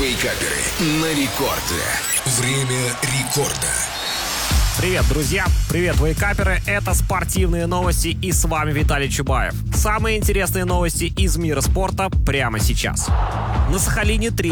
Вейкаперы на рекорде. Время рекорда. Привет, друзья! Привет, вейкаперы! Это спортивные новости, и с вами Виталий Чубаев. Самые интересные новости из мира спорта прямо сейчас. На Сахалине 3